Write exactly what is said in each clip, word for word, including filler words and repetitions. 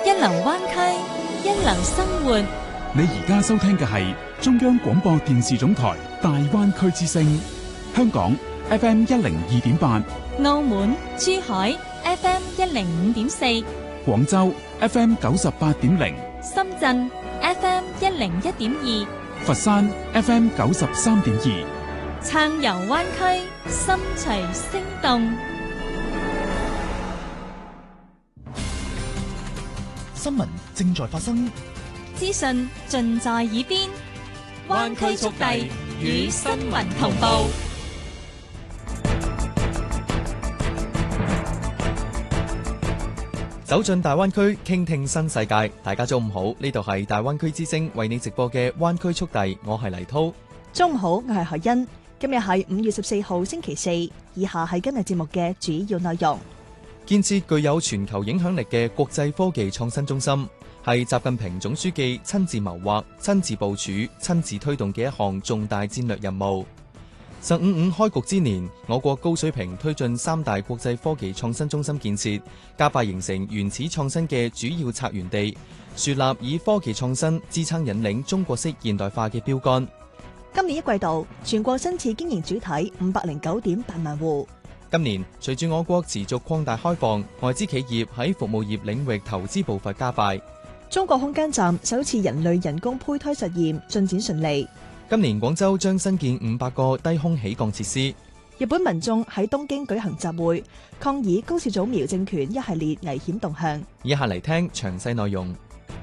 一流灣區，一流生活。 你而家收聽嘅係中央廣播電視總台大灣區之聲，香港 F M 一零二點八， 澳門、珠海 F M 一零五點四， 廣州 F M 九十八點零， 深圳 F M 一零一點二， 佛山 F M 九十三點二。 暢遊灣區，心隨聲動。 新聞正在發生， 資訊盡在耳邊，灣區速遞與新聞同步。 走進大灣區，傾聽新世界。大家中午好，呢度係大灣區之聲為你直播嘅灣區速遞，我係黎濤。 中午好，我係何欣。今日係五月十四號星期四，以下係今日節目嘅主要內容。 建設具有全球影響力嘅國際科技創新中心，係習近平總書記親自謀劃、親自部署、親自推動嘅一項重大戰略任務。十五五開局之年，我國高水平推進三大國際科技創新中心建設，加快形成原始創新嘅主要策源地，樹立以科技創新支撐引領中國式現代化嘅標杆。 今年一季度，全國新設經營主體五百零九點八萬戶。 今年隨住我國持續擴大開放，外資企業喺服務業領域投資步伐加快。 中國空間站首次人類人工胚胎實驗進展順利。 今年廣州將新建五百個低空起降設施。 日本民眾喺東京舉行集會，抗議高市早苗政權一系列危險動向。 以下嚟聽詳細內容。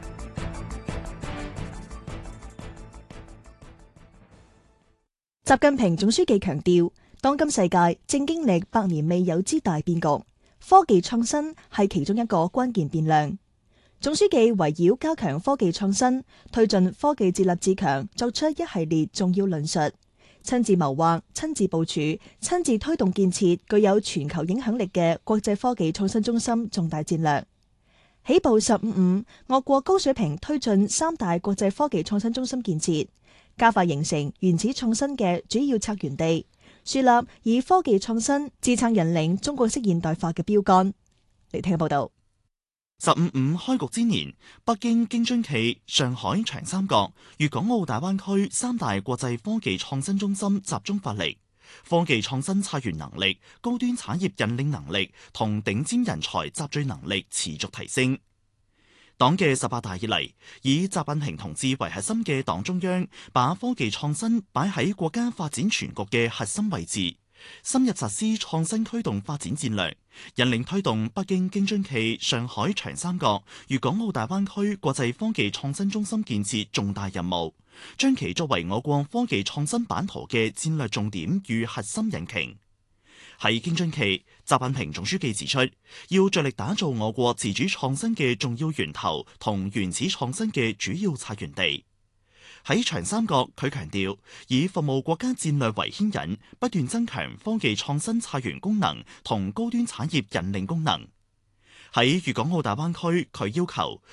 習近平總書記強調，當今世界正經歷百年未有之大變局，科技創新係其中一個關鍵變量。總書記圍繞加強科技創新，推進科技自立自強，作出一系列重要論述，親自謀劃、親自部署、親自推動建設具有全球影響力嘅國際科技創新中心重大戰略。起步十五五，我國高水平推進三大國際科技創新中心建設，加快形成原始創新嘅主要策源地，樹立以科技創新支撐引領中國式現代化嘅標杆。嚟聽報道。 十五五開局之年，北京京津冀、上海長三角、粵港澳大灣區三大國際科技創新中心集中發力，科技創新策源能力、高端產業引領能力同頂尖人才集聚能力持續提升。黨嘅十八大以嚟，以習近平同志為核心嘅黨中央，把科技創新擺喺國家發展全局嘅核心位置，深入實施創新驅動發展戰略，引領推動北京京津冀、上海長三角、粵港澳大灣區國際科技創新中心建設重大任務，將其作為我國科技創新版圖嘅戰略重點與核心引擎。喺京津冀，習近平總書記指出，要着力打造我國自主創新嘅重要源頭同原始創新嘅主要策源地。喺長三角，佢強調以服務國家戰略為牽引，不斷增強科技創新策源功能同高端產業引領功能。喺粵港澳大灣區，佢要求